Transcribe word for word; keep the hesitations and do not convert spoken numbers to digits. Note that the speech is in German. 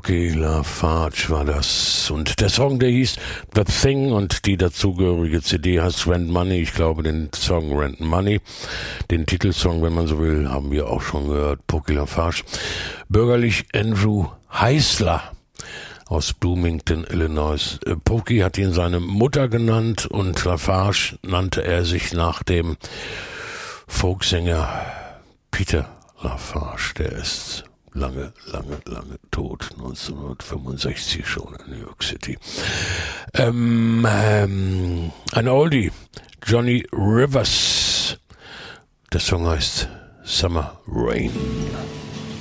Porky LaFarge war das. Und der Song, der hieß The Thing und die dazugehörige C D heißt Rent Money. Ich glaube, den Song Rent Money, den Titelsong, wenn man so will, haben wir auch schon gehört. Porky LaFarge. Bürgerlich Andrew Heisler aus Bloomington, Illinois. Porky hat ihn seine Mutter genannt und LaFarge nannte er sich nach dem Folksänger Peter LaFarge. Der ist lange, lange, lange tot, neunzehnhundertfünfundsechzig schon in New York City. Ähm, ähm, ein Oldie, Johnny Rivers. Der Song heißt Summer Rain.